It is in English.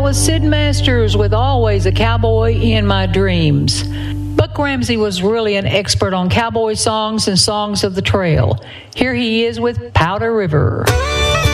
was Sid Masters with Always a Cowboy in My Dreams. Buck Ramsey was really an expert on cowboy songs and songs of the trail. Here he is with Powder River.